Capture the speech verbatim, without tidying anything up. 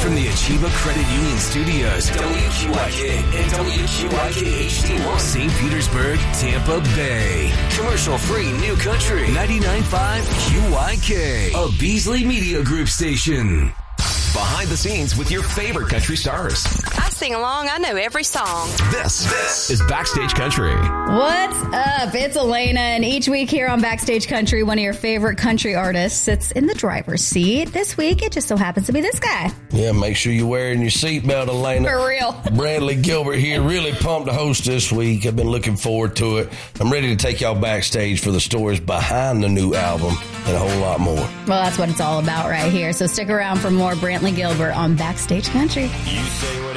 From the Achieva Credit Union Studios, W Q I K and W Q I K H D one, Saint Petersburg, Tampa Bay. Commercial-free New Country, ninety-nine point five Q I K, a Beasley Media Group station. Behind the scenes with your favorite country stars. I sing along. I know every song. This, this is Backstage Country. What's up? It's Elena, and each week here on Backstage Country, one of your favorite country artists sits in the driver's seat. This week, it just so happens to be this guy. Yeah, make sure you're wearing your seatbelt, Elena. For real. Brantley Gilbert here. Really pumped to host this week. I've been looking forward to it. I'm ready to take y'all backstage for the stories behind the new album and a whole lot more. Well, that's what it's all about right here. So stick around for more Brantley Gilbert on Backstage Country.